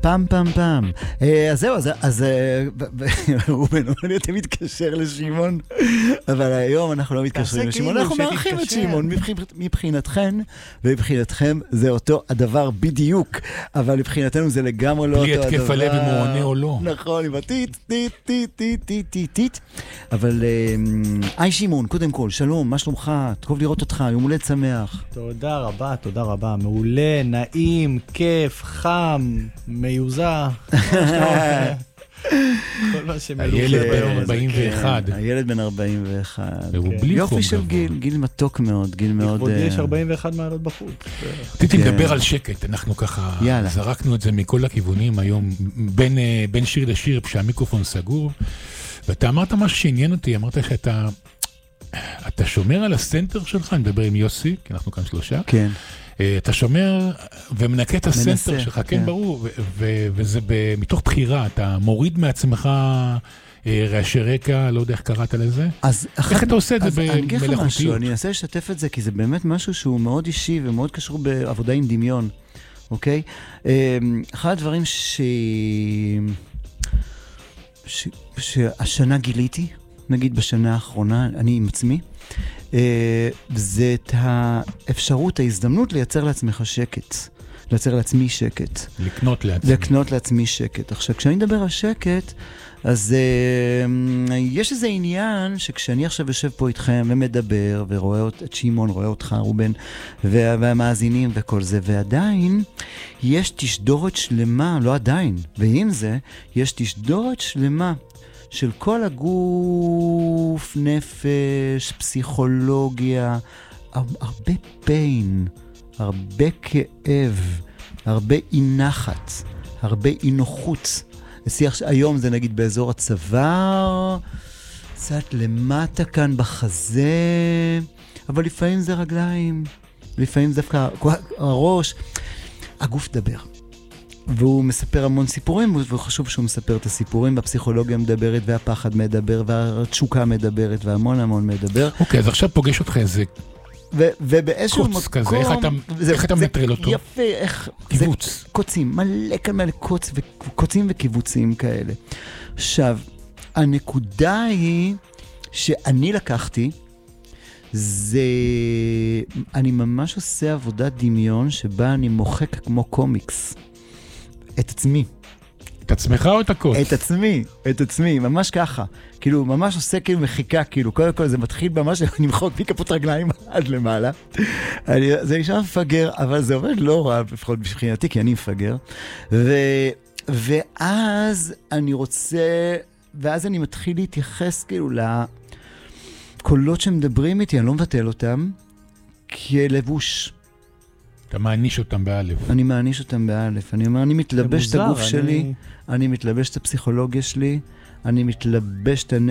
פעם. אז זהו, אז רובן, אני אתם מתקשר לשמעון, אבל היום אנחנו לא מתקשרים לשמעון, אנחנו מארחים את שמעון, מבחינתכן ומבחינתכם זה אותו הדבר בדיוק, אבל מבחינתנו זה לגמרי לא אותו הדבר. בלי התקף הלב אם הוא עונה או לא. נכון, עם הטיט. אבל, היי שמעון, קודם כל, שלום, מה שלומך? טוב לראות אותך, יום הולד שמח. תודה רבה, מעולה, נעים, כיף, חם, מיוזע. הילד בן 41. הילד בן 41. והוא בלי יופי חום של גיל מתוק מאוד, גיל מאוד... לכבודי יש 41 מעלות בחוץ. רציתי לדבר על שקט, אנחנו ככה זרקנו את זה מכל הכיוונים היום, בין שיר לשיר, כשהמיקרופון סגור, ואתה אמרת משהו שעניין אותי, אמרת שאתה שומר על הסנטר שלך, אני מדבר עם יוסי, כי אנחנו כאן שלושה. כן. אתה שומר ומנקה את הסנטר שלך, כן, ברור, וזה מתוך בחירה, אתה מוריד מעצמך רעשי רקע, לא יודע איך קראת לזה. איך אתה עושה את זה במלאכותיות? אני אנסה לשתף את זה, כי זה באמת משהו שהוא מאוד אישי ומאוד קשור בעבודה עם דמיון, אוקיי? אחד הדברים שהשנה גיליתי, נגיד בשנה האחרונה, אני עם עצמי, זה את האפשרות, ההזדמנות לייצר לעצמך שקט. לייצר לעצמי שקט. לקנות לעצמי שקט. עכשיו, כשאני מדבר על שקט, אז יש איזה עניין שכשאני עכשיו יושב פה איתכם ומדבר, ורואה את שמעון, רואה אותך, רובן, והמאזינים וכל זה, ועדיין יש תשדורת שלמה, לא עדיין, ועם זה, יש תשדורת שלמה, של כל הגוף, נפש, פסיכולוגיה, הרבה pain, הרבה כאב, הרבה אי-נחת, הרבה אי-נוחות. היום זה נגיד באזור הצוואר, קצת למטה כאן בחזה, אבל לפעמים זה רגליים, לפעמים זה דווקא הראש, הגוף דבר. והוא מספר המון סיפורים, וחשוב שהוא מספר את הסיפורים, והפסיכולוגיה מדברת, והפחד מדבר, והתשוקה מדברת, והמון מדבר. אוקיי, אז עכשיו פוגש אותך איזה קוץ כזה, איך אתה מטרל אותו? יפה, איך... קיבוץ. קוצים, מלא קוצים וקיבוצים כאלה. עכשיו, הנקודה היא שאני לקחתי, זה... אני ממש עושה עבודת דמיון, שבה אני מוחק כמו קומיקס. את עצמי. את עצמך או את הקוץ? את עצמי, ממש ככה. כאילו, ממש עושה כאילו מחיקה, כאילו, קודם כל זה מתחיל ממש למחוק מכפות רגליים עד למעלה. זה נשמע מפגר, אבל זה עובד לא רע, לפחות מבחינתי, כי אני מפגר. ואז אני רוצה, ואז אני מתחיל להתייחס כאילו לקולות שמדברים איתי, אני לא מבטל אותם, כלבוש. אתה מעניש אותם באלף. אני מעניש אותם באלף. אני אומר, אני מתלבש את הגוף שלי, אני מתלבש את הפסיכולוגיה שלי, אני מתלבש את